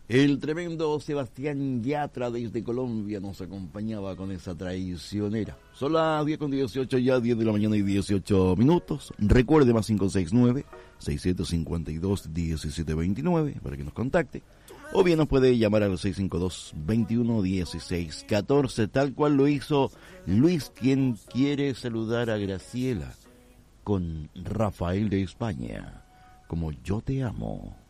El tremendo Sebastián Yatra desde Colombia nos acompañaba con esa traicionera. Son las 10:18 ya, 10 de la mañana y 18 minutos. Recuerde más 569-652-1729 para que nos contacte. O bien nos puede llamar al 652-211614, tal cual lo hizo Luis, quien quiere saludar a Graciela con Rafael de España, como Yo Te Amo.